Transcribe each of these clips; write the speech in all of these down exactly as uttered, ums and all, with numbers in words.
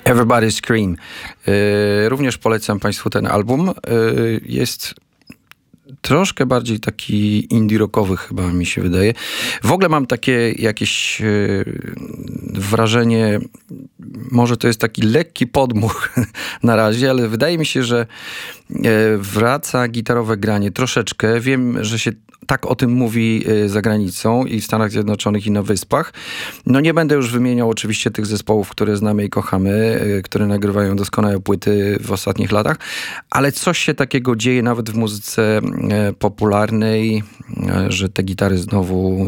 Everybody Scream. Yy, również polecam Państwu ten album. Yy, jest troszkę bardziej taki indie rockowy chyba mi się wydaje. W ogóle mam takie jakieś yy, wrażenie, może to jest taki lekki podmuch na razie, ale wydaje mi się, że yy, wraca gitarowe granie troszeczkę. Wiem, że się tak o tym mówi za granicą i w Stanach Zjednoczonych i na Wyspach. No nie będę już wymieniał oczywiście tych zespołów, które znamy i kochamy, które nagrywają doskonałe płyty w ostatnich latach, ale coś się takiego dzieje nawet w muzyce popularnej, że te gitary znowu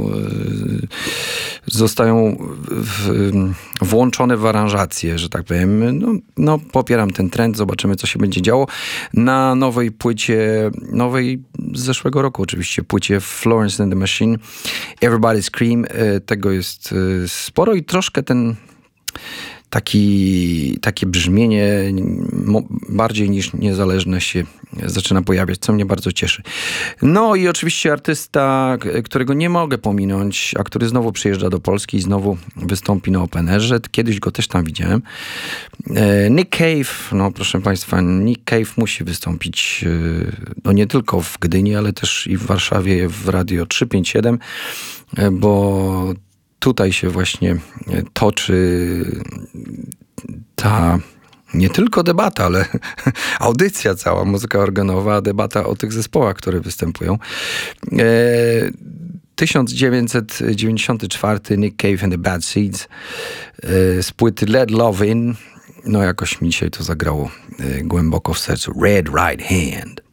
zostają w, włączone w aranżację, że tak powiem. No, no popieram ten trend, zobaczymy co się będzie działo. Na nowej płycie, nowej z zeszłego roku oczywiście, płycie Florence and the Machine, Everybody Scream, tego jest sporo i troszkę ten taki, takie brzmienie bardziej niż niezależne się zaczyna pojawiać, co mnie bardzo cieszy. No i oczywiście artysta, którego nie mogę pominąć, a który znowu przyjeżdża do Polski i znowu wystąpi na Openerze. Kiedyś go też tam widziałem. Nick Cave, no proszę Państwa, Nick Cave musi wystąpić no nie tylko w Gdyni, ale też i w Warszawie w Radio trzysta pięćdziesiąt siedem, bo tutaj się właśnie toczy ta nie tylko debata, ale audycja cała, muzyka organowa, debata o tych zespołach, które występują. E, tysiąc dziewięćset dziewięćdziesiąty czwarty Nick Cave and the Bad Seeds e, z płyty Let Love In. No jakoś mi dzisiaj to zagrało e, głęboko w sercu. Red Right Hand.